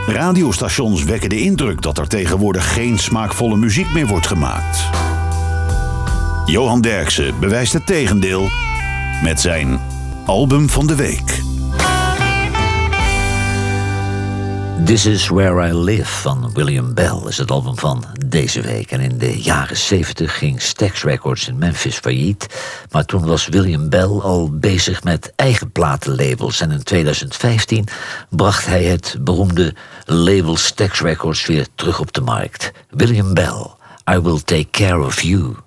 Radiostations wekken de indruk dat er tegenwoordig geen smaakvolle muziek meer wordt gemaakt. Johan Derksen bewijst het tegendeel met zijn album van de week. This is Where I Live van William Bell is het album van deze week. En in de jaren 70 ging Stax Records in Memphis failliet. Maar toen was William Bell al bezig met eigen platenlabels. En in 2015 bracht hij het beroemde label Stax Records weer terug op de markt. William Bell, I Will Take Care of You.